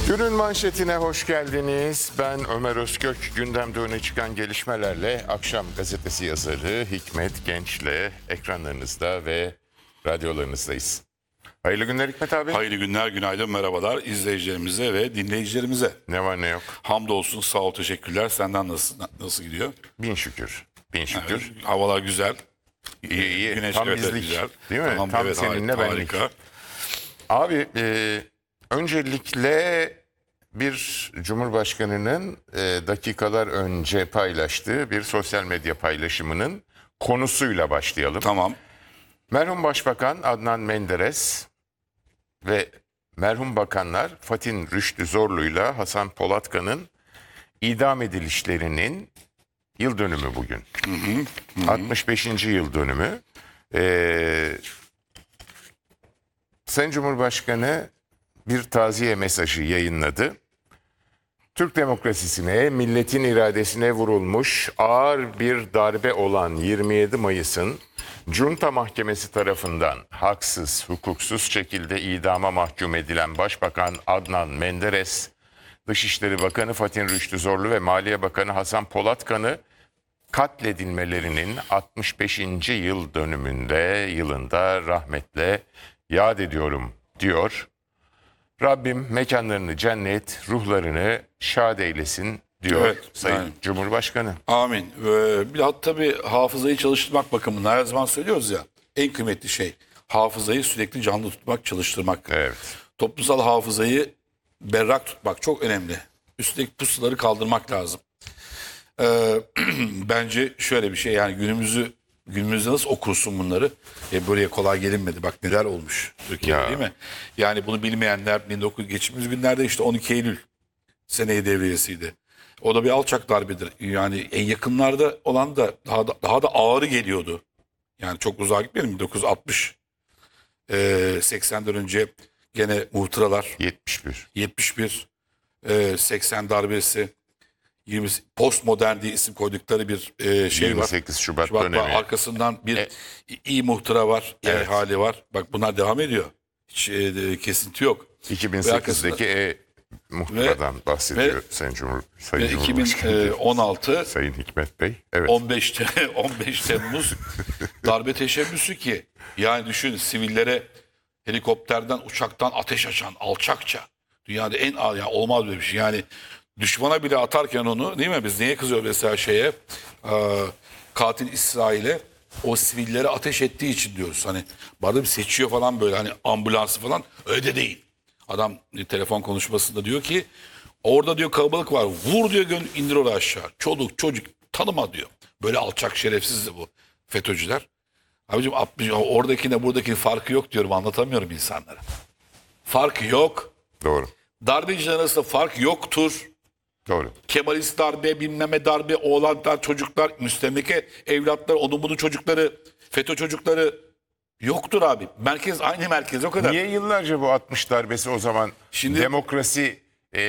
Günün manşetine hoş geldiniz. Ben Ömer Özkök. Gündemde öne çıkan gelişmelerle Akşam Gazetesi yazarı Hikmet Genç'le ekranlarınızda ve radyolarınızdayız. Hayırlı günler Hikmet abi. Hayırlı günler, günaydın, merhabalar izleyicilerimize ve dinleyicilerimize. Ne var ne yok. Hamdolsun, sağ ol, teşekkürler. Senden nasıl gidiyor? Bin şükür. Bin şükür. Evet, havalar güzel. İyi. Güneş Tam evet, bizlik. güzel. Değil mi? Tamam, Tam evet, seninle benlik. harika. Abi öncelikle bir Cumhurbaşkanı'nın dakikalar önce paylaştığı bir sosyal medya paylaşımının konusuyla başlayalım. Tamam. Merhum Başbakan Adnan Menderes ve merhum bakanlar Fatin Rüştü Zorlu'yla Hasan Polatkan'ın idam edilişlerinin yıl dönümü bugün. 65. yıl dönümü. Sayın Cumhurbaşkanı bir taziye mesajı yayınladı. Türk demokrasisine, milletin iradesine vurulmuş ağır bir darbe olan 27 Mayıs'ın Junta Mahkemesi tarafından haksız, hukuksuz şekilde idama mahkum edilen Başbakan Adnan Menderes, Dışişleri Bakanı Fatin Rüştü Zorlu ve Maliye Bakanı Hasan Polatkan'ı katledilmelerinin 65. yıl dönümünde yılında rahmetle yad ediyorum diyor. Rabbim mekanlarını cennet, ruhlarını şad eylesin diyor Evet, Sayın yani. Cumhurbaşkanı. Amin. Bir de tabii hafızayı çalıştırmak bakımından her zaman söylüyoruz ya. En kıymetli şey hafızayı sürekli canlı tutmak, çalıştırmak. Evet. Toplumsal hafızayı berrak tutmak çok önemli. Üstteki pusuları kaldırmak lazım. Bence şöyle bir şey, yani günümüzde nasıl okursun bunları? Buraya kolay gelinmedi. Bak neler olmuş Türkiye'de, Ya. değil mi? Yani bunu bilmeyenler geçtiğimiz günlerde işte 12 Eylül seneyi devriyesiydi. O da bir alçak darbedir. Yani en yakınlarda olan da daha da ağırı geliyordu. Yani çok uzağa gitmeyelim. 1960 80'den önce gene muhtıralar 71. 71 80 darbesi 20 postmodern diye isim koydukları bir şey var. 28 Şubat Şubat dönemi. var. Arkasından bir iyi muhtıra var, iyi Evet. hali var. Bak bunlar devam ediyor. Hiç kesinti yok. Ve 2008'deki muhtıradan bahsediyor Sayın Ve Cumhurbaşkanı. 2016 Sayın Hikmet Bey. Evet. 15 Temmuz darbe teşebbüsü ki yani düşün, sivillere helikopterden, uçaktan ateş açan alçakça, dünyada en ağır, yani olmaz böyle bir şey. Yani düşmana bile atarken onu, değil mi, biz niye kızıyoruz mesela katil İsrail'e o sivillere ateş ettiği için diyoruz. Hani barda bir seçiyor falan, böyle hani ambulansı falan, öyle de değil. Adam telefon konuşmasında diyor ki orada diyor kalabalık var, vur diyor, indir oraya aşağı. Çoluk çocuk tanıma diyor. Böyle alçak şerefsiz de bu FETÖ'cüler. Abicim oradakine buradakine farkı yok diyorum, anlatamıyorum insanlara. Farkı yok. Doğru. Darbeciler arasında fark yoktur. Doğru. Kemalist darbe, bilmeme darbe, oğlanlar, çocuklar, müstemleke evlatlar, onun bunun çocukları, FETÖ çocukları yoktur abi. Merkez aynı merkez, o kadar. Niye yıllarca bu 60 darbesi o zaman Şimdi- demokrasi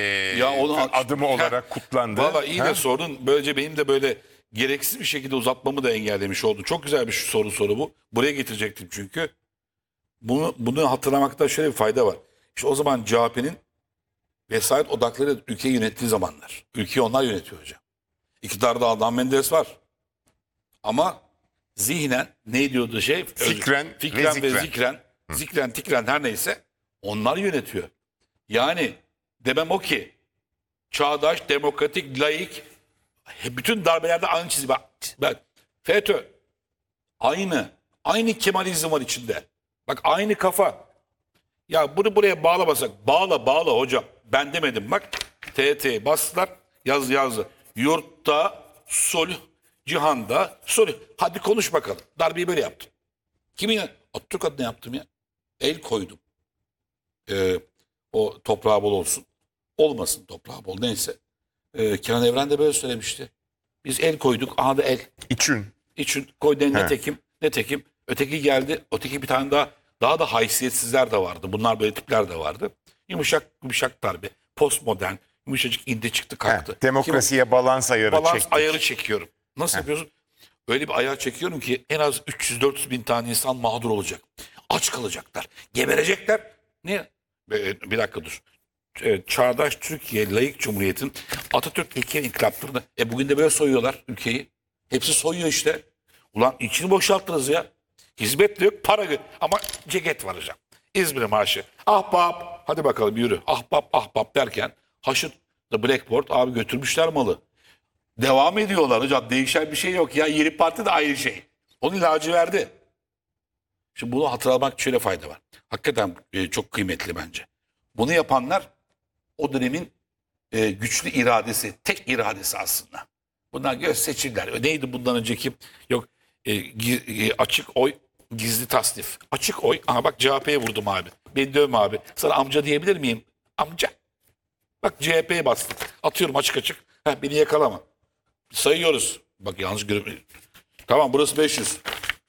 adımı olarak kutlandı? Valla iyi Ha? de sordun. Böylece benim de böyle gereksiz bir şekilde uzatmamı da engellemiş oldun. Çok güzel bir soru bu. Buraya getirecektim çünkü. Bunu hatırlamakta şöyle bir fayda var. İşte o zaman CHP'nin vesayet odakları ülkeyi yönettiği zamanlar. Ülkeyi onlar yönetiyor hocam. İktidarda Adnan Menderes var. Ama zihnen ne diyordu şey? Fikren ve ve zikren. zikren. Zikren, tikren, her neyse onlar yönetiyor. Yani demem o ki çağdaş, demokratik, laik, bütün darbelerde aynı çizgi. Bak FETÖ aynı Kemalizm var içinde. Bak aynı kafa. Ya bunu buraya bağlamasak, bağla hocam. Ben demedim bak. TRT'ye bastılar, yazdı. Yurtta sulh, cihanda sulh. Hadi konuş bakalım. Darbeyi böyle yaptım. Kimin? Atatürk adına yaptım ya. El koydum. O toprağı bol olsun. Olmasın toprağı bol, neyse. Kenan Evren de böyle söylemişti. Biz el koyduk. Aha da el. İçin koy den, netekim. Öteki geldi. Öteki bir tane daha da haysiyetsizler de vardı. Bunlar böyle tipler de vardı. Yumuşak darbe. Postmodern. Yumuşacık indi çıktı kalktı. Demokrasiye balans ayarı çektik. Ayarı çekiyorum. Nasıl yapıyorsun? Öyle bir ayar çekiyorum ki en az 300-400 bin tane insan mağdur olacak. Aç kalacaklar. Geberecekler. Niye? Bir dakika dur. çağdaş Türkiye layık cumhuriyetin Atatürk ilke inkılaplarını bugün de böyle soyuyorlar ülkeyi. Hepsi soyuyor işte. Ulan içini boşalttınız ya. Hizmet de yok, para yok. Ama ceket var hocam. İzmir Marşı. Ahbap. Hadi bakalım yürü. Ahbap ahbap derken Haşit The Blackboard abi götürmüşler malı. Devam ediyorlar hocam. Değişen bir şey yok ya. Yeni Parti de aynı şey. Onun ilacı verdi. Şimdi bunu hatırlamak şöyle fayda var. Hakikaten çok kıymetli bence. Bunu yapanlar o dönemin güçlü iradesi, tek iradesi aslında. Bunlar göz seçimler. Neydi bundan önceki? Yok açık oy, gizli tasnif. Açık oy. Aha bak CHP'ye vurdum abi. Beni dövme abi. Sana amca diyebilir miyim? Amca. Bak CHP'ye bastım. Atıyorum açık açık. Beni yakalama. Sayıyoruz. Bak yalnız görüyorum. Tamam burası 500.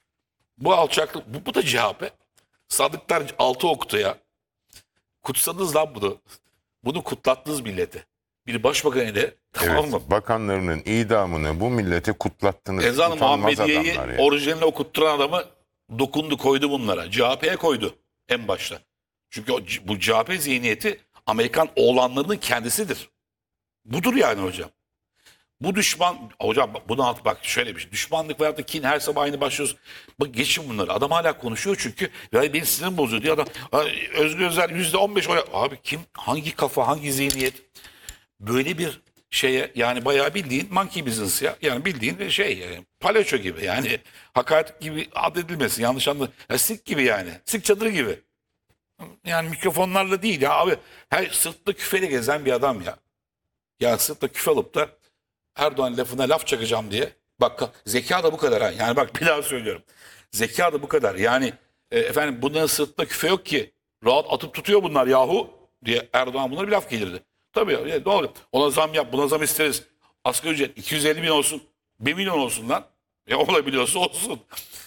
Bu alçaklık. Bu da CHP. Sadıklar 6 oktu ya. Kutsadınız lan bunu. Bunu kutlattınız millete. Bir başbakan ile tamam Evet, mı? bakanlarının idamını bu millete kutlattınız. Ezan-ı Utanmaz Muhammediye'yi adamlar ya. orijinalini okutturan adamı dokundu koydu bunlara. CHP'ye koydu en başta. Çünkü bu CHP zihniyeti Amerikan oğlanlarının kendisidir. Budur yani hocam. Bu düşman hocam bunu bak şöyle bir şey. Düşmanlık veyahut da kin her sabah aynı başlıyoruz. Bak geçin bunları. Adam hala konuşuyor çünkü. Ya benim sinirim bozuyor diyor adam. Özgür Özel %15 oy. Abi kim? Hangi kafa? Hangi zihniyet? Böyle bir şeye yani bayağı bildiğin monkey business ya. Yani bildiğin şey yani, palyaço gibi yani hakaret gibi addedilmesin yanlış anladın. Ya, sik gibi yani. Sik çadırı gibi. Yani mikrofonlarla değil ya abi. Her sırtlı küfeyle gezen bir adam ya. Ya sırtla küfe alıp da Erdoğan lafına laf çakacağım diye. Bak zeka da bu kadar ha. Yani bak bir daha söylüyorum. Zeka da bu kadar. Yani efendim bunların sırtında küfe yok ki. Rahat atıp tutuyor bunlar yahu diye Erdoğan bunlara bir laf gelirdi. Tabii ya, doğru. Ona zam yap, buna zam isteriz. Asgari ücret 250 bin olsun, 1 milyon olsun lan. Ya olabiliyorsa olsun.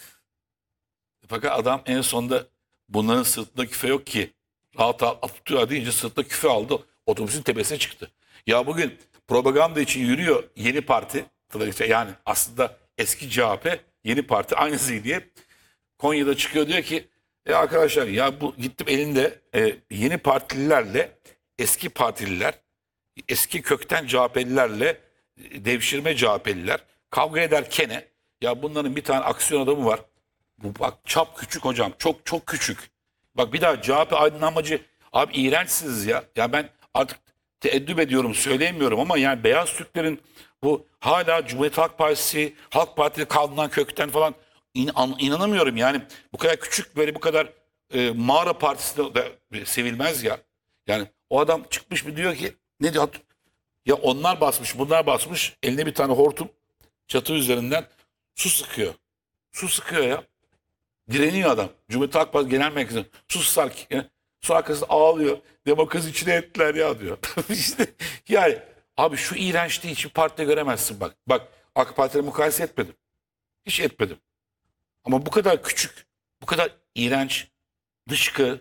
Fakat adam en sonunda bunların sırtında küfe yok ki. Rahat atıp tutuyor deyince sırtında küfe aldı. Otobüsün tepesine çıktı. Ya bugün propaganda için yürüyor yeni parti. Yani aslında eski CHP, yeni parti aynı zihniyet. Konya'da çıkıyor diyor ki arkadaşlar ya bu gittim elinde yeni partililerle eski partililer, eski kökten CHP'lilerle devşirme CHP'liler kavga ederken ya bunların bir tane aksiyon adamı var. Bu bak çap küçük hocam. Çok çok küçük. Bak bir daha CHP aydınlanmacı abi iğrençsiniz ya. Ya ben artık teeddüp ediyorum söyleyemiyorum ama yani beyaz Türklerin bu hala Cumhuriyet Halk Partisi, Halk Partili kanundan kökten falan inanamıyorum yani. Bu kadar küçük böyle bu kadar mağara partisi de sevilmez ya. Yani o adam çıkmış bir diyor ki ne diyor? Ya onlar basmış bunlar basmış eline bir tane hortum çatı üzerinden su sıkıyor. Su sıkıyor ya. Direniyor adam. Cumhuriyet Halk Partisi Genel Merkezi'ne su sıkar. Su arkasında ağlıyor. Demokrasi içine ettiler ya diyor. İşte yani abi şu iğrençliği hiçbir partide göremezsin bak. Bak AK Parti'yle mukayese etmedim. Hiç etmedim. Ama bu kadar küçük, bu kadar iğrenç, dışkı,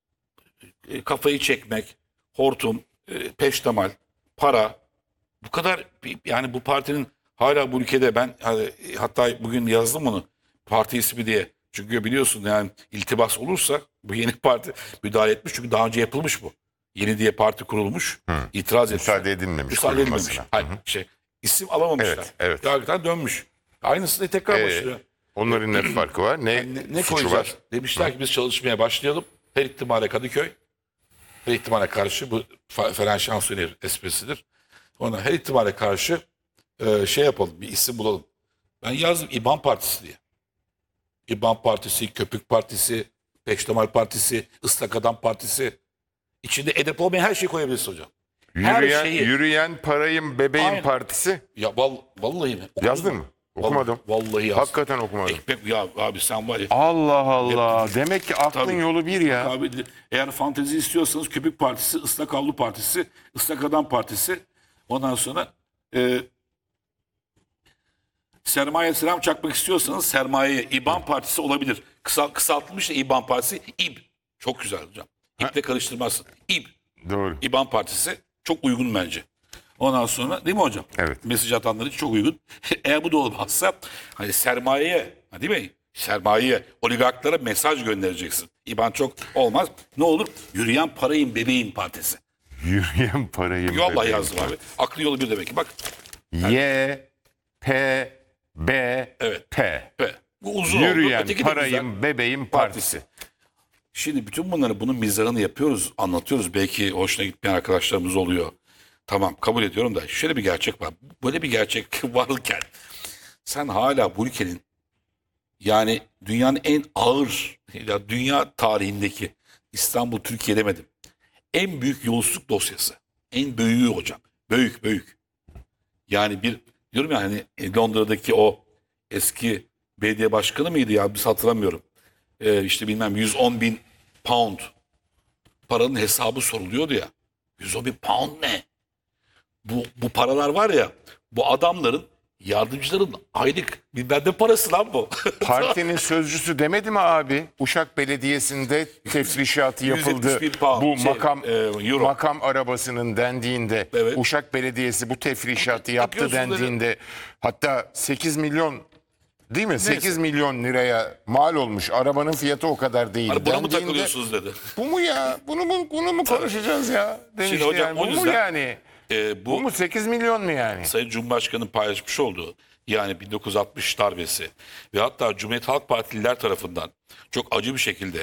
kafayı çekmek, hortum, peştemal, para bu kadar yani bu partinin hala bu ülkede ben hatta bugün yazdım onu parti ismi diye. Çünkü biliyorsun yani iltibas olursa bu yeni parti müdahale etmiş. Çünkü daha önce yapılmış bu. Yeni diye parti kurulmuş. İtiraz etmiş. Müsaade edilmemiş. Müsaade edilmemiş. kurulmasına. Hayır, isim alamamışlar. Evet, evet. Yargıtay dönmüş. Aynısını tekrar başlıyor. Onların ne farkı var? Ne, Ne suçu koyacağız? var? Demişler ki biz çalışmaya başlayalım. Her ihtimale Kadıköy. Her ihtimale karşı bu Ferenc Şansuner esprisidir. Ona her ihtimale karşı şey yapalım. Bir isim bulalım. Ben yazdım İBAN Partisi diye. İBAN Partisi, Köpük Partisi, Peştemal Partisi, Islak Adam Partisi. İçinde edep olmayan her şeyi koyabilirsin hocam. Her Yürüyen, şeyi. yürüyen parayım bebeğim Aynen. partisi. Ya vallahi mi? Okudun Yazdın mı? Okumadım. Vallahi yazdım. Hakikaten okumadım. Ekmek ya abi sen var ya. Allah Allah. Demek ki aklın Tabii. yolu bir ya. Abi, eğer fantezi istiyorsanız Köpük Partisi, Islak Havlu Partisi, Islak Adam Partisi. Ondan sonra sermaye selam çakmak istiyorsanız sermayeye İBAN Partisi olabilir. Kısaltılmış da İBAN Partisi. İB. Çok güzel hocam. İB'le karıştırmazsın. İB. Doğru. İBAN Partisi çok uygun bence. Ondan sonra değil mi hocam? Evet. Mesaj atanlar için çok uygun. Eğer bu da olmazsa hani sermayeye değil mi? Sermayeye, oligarklara mesaj göndereceksin. İBAN çok olmaz. Ne olur? Yürüyen parayın bebeğin partisi. Yürüyen parayım Vallahi bebeğim yazdım abi. partisi. Aklı yolu bir demek ki. Bak. Y, P, B, Evet. P. Evet. Bu uzun Yürüyen oldu. Öteki de güzel. parayım bebeğim partisi. Şimdi bütün bunları, bunun mizahını yapıyoruz, anlatıyoruz. Belki hoşuna gitmeyen arkadaşlarımız oluyor. Tamam, kabul ediyorum da şöyle bir gerçek var. Böyle bir gerçek varken sen hala bu ülkenin, yani dünyanın en ağır, ya dünya tarihindeki, İstanbul, Türkiye demedim, en büyük yolsuzluk dosyası. En büyüğü hocam. Büyük. Yani diyorum ya hani Londra'daki o eski belediye başkanı mıydı ya, biz hatırlamıyorum. İşte bilmem 110 bin pound paranın hesabı soruluyordu ya. 110 bin pound ne? Bu paralar var ya, bu adamların, yardımcıların aylık bilmem ne parası lan bu. Partinin sözcüsü demedi mi abi? Uşak Belediyesi'nde tefrişatı yapıldı. 171 pound, Bu euro. makam arabasının dendiğinde, Evet. Uşak Belediyesi bu tefrişatı yaptı Yapıyorsunuz dendiğinde, hatta 8 milyon değil mi? 8 milyon liraya mal olmuş. Arabanın fiyatı o kadar değil. Hani buna mı dendiğinde, takılıyorsunuz dedi. bu mu ya? Bunu mu konuşacağız ya? Demişti Şimdi hocam, yani. o Bu mu yüzden, yani? Bu mu 8 milyon mu yani? Sayın Cumhurbaşkanı'nın paylaşmış olduğu, yani 1960 darbesi ve hatta Cumhuriyet Halk Partililer tarafından çok acı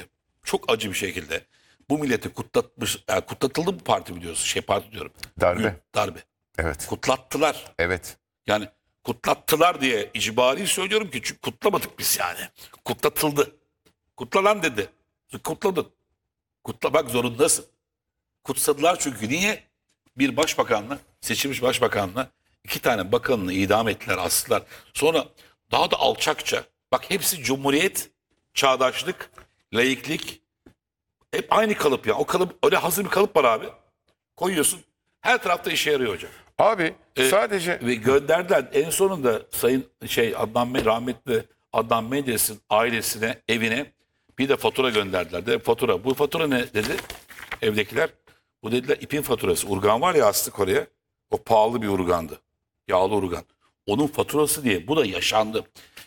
bir şekilde bu milleti kutlatıldı bu parti, biliyorsun. Parti diyorum. Darbe. Darbe. Evet. Kutlattılar. Evet. Yani kutlattılar diye icbari söylüyorum ki, çünkü kutlamadık biz yani. Kutlatıldı. Kutlanan dedi. Kutladın. Kutlamak zorundasın. Kutsadılar çünkü. Niye? Bir başbakanla, seçilmiş başbakanla 2 tane bakanını idam ettiler, astılar. Sonra daha da alçakça, bak hepsi cumhuriyet, çağdaşlık, laiklik, hep aynı kalıp ya. O kalıp, öyle hazır bir kalıp var abi. Koyuyorsun. Her tarafta işe yarıyor hocam. Abi sadece Ve gönderdiler. En sonunda Sayın rahmetli Adnan Menderes'in ailesine, evine bir de fatura gönderdiler. De fatura. Bu fatura ne dedi evdekiler? Bu dediler ipin faturası. Urgan var ya, astık oraya. O pahalı bir urgandı. Yağlı urgan. Onun faturası diye. Bu da yaşandı.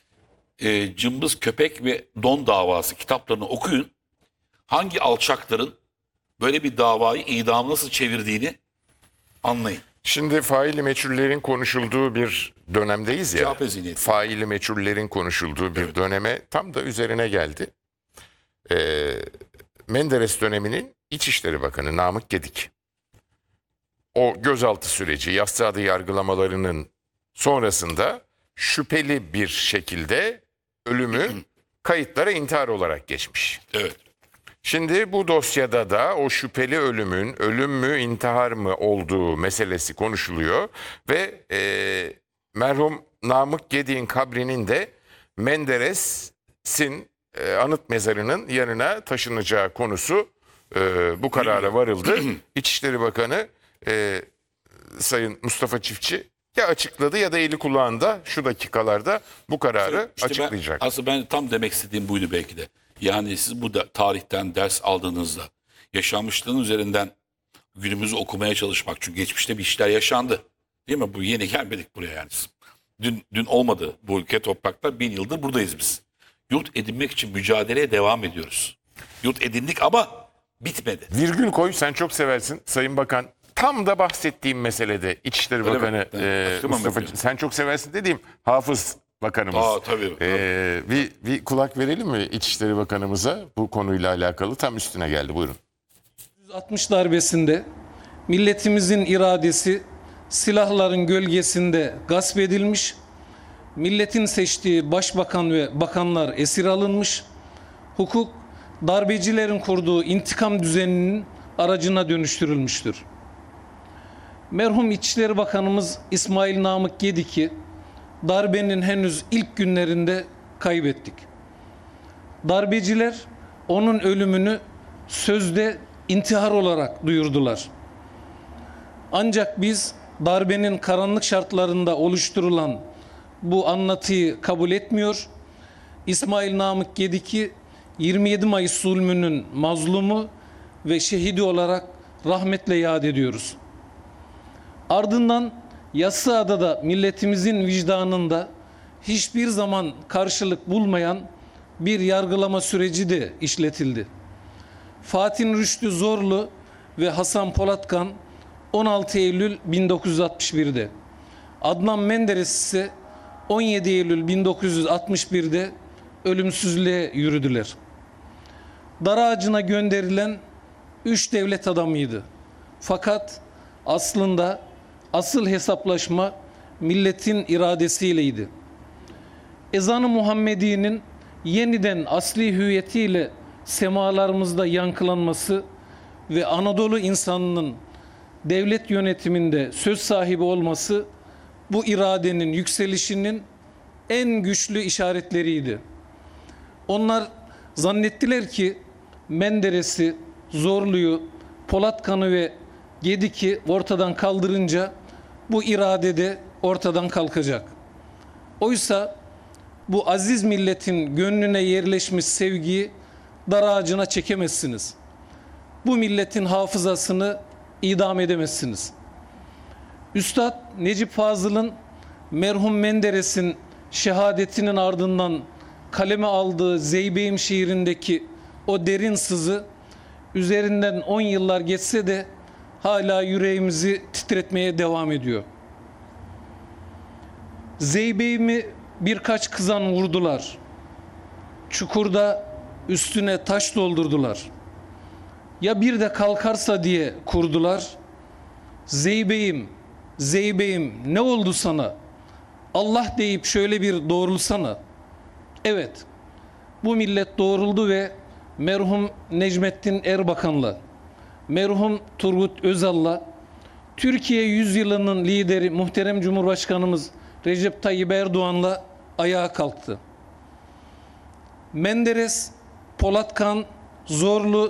Cımbız Köpek ve Don davası kitaplarını okuyun. Hangi alçakların böyle bir davayı idam nasıl çevirdiğini anlayın. şimdi faili meçhullerin konuşulduğu bir dönemdeyiz ya. CHP zihniyeti. Faili meçhullerin konuşulduğu bir döneme tam da üzerine geldi. Menderes döneminin İçişleri Bakanı Namık Gedik. O gözaltı süreci, yassıadı yargılamalarının sonrasında şüpheli bir şekilde ölümü kayıtlara intihar olarak geçmiş. Evet. Şimdi bu dosyada da o şüpheli ölümün ölüm mü intihar mı olduğu meselesi konuşuluyor ve merhum Namık Gedik'in kabrinin de Menderes'in anıt mezarının yanına taşınacağı konusu bu karara varıldı. İçişleri Bakanı Sayın Mustafa Çiftçi ya açıkladı ya da eli kulağında şu dakikalarda bu kararı açıklayacak. Aslında ben tam demek istediğim buydu belki de. Yani siz bu tarihten ders aldığınızda yaşanmışlığın üzerinden günümüzü okumaya çalışmak. Çünkü geçmişte bir işler yaşandı. Değil mi? Bu yeni gelmedik buraya yani. Dün olmadı bu ülke, topraklar. 1000 yıldır buradayız biz. Yurt edinmek için mücadeleye devam ediyoruz. Yurt edindik ama bitmedi. Virgül koy, sen çok seversin Sayın Bakan. Tam da bahsettiğim meselede İçişleri Öyle mi? Bakanı Açtım Mustafa, ama sen çok seversin dediğim Hafız Bakanımız. Tabii. Bir kulak verelim mi İçişleri Bakanımıza bu konuyla alakalı? Tam üstüne geldi, buyurun. 1960 darbesinde milletimizin iradesi silahların gölgesinde gasp edilmiş, milletin seçtiği başbakan ve bakanlar esir alınmış, hukuk darbecilerin kurduğu intikam düzeninin aracına dönüştürülmüştür. Merhum İçişleri Bakanımız İsmail Namık Gedik'i darbenin henüz ilk günlerinde kaybettik. Darbeciler onun ölümünü sözde intihar olarak duyurdular. Ancak biz darbenin karanlık şartlarında oluşturulan bu anlatıyı kabul etmiyor. İsmail Namık Gedik'i 27 Mayıs zulmünün mazlumu ve şehidi olarak rahmetle yad ediyoruz. Ardından Yassıada'da milletimizin vicdanında hiçbir zaman karşılık bulmayan bir yargılama süreci de işletildi. Fatih Rüştü Zorlu ve Hasan Polatkan 16 Eylül 1961'de. Adnan Menderes ise 17 Eylül 1961'de ölümsüzlüğe yürüdüler. Dar ağacına gönderilen 3 devlet adamıydı. Fakat aslında asıl hesaplaşma milletin iradesiyleydi. Ezan-ı Muhammedi'nin yeniden asli hüviyetiyle semalarımızda yankılanması ve Anadolu insanının devlet yönetiminde söz sahibi olması bu iradenin yükselişinin en güçlü işaretleriydi. Onlar zannettiler ki Menderes'i, Zorlu'yu, Polatkan'ı ve Gedik'i ortadan kaldırınca bu irade de ortadan kalkacak. Oysa bu aziz milletin gönlüne yerleşmiş sevgiyi dar ağacına çekemezsiniz. Bu milletin hafızasını idam edemezsiniz. Üstad Necip Fazıl'ın merhum Menderes'in şehadetinin ardından kaleme aldığı Zeybeyim şiirindeki o derin sızı üzerinden 10 yıllar geçse de hala yüreğimizi titretmeye devam ediyor. Zeybeyim'i birkaç kızan vurdular. Çukurda üstüne taş doldurdular. Ya bir de kalkarsa diye kurdular. Zeybeyim, Zeybeyim ne oldu sana? Allah deyip şöyle bir doğrulsana. Evet, bu millet doğruldu ve merhum Necmettin Erbakan'la, merhum Turgut Özal'la, Türkiye yüzyılının lideri muhterem Cumhurbaşkanımız Recep Tayyip Erdoğan'la ayağa kalktı. Menderes, Polatkan, Zorlu,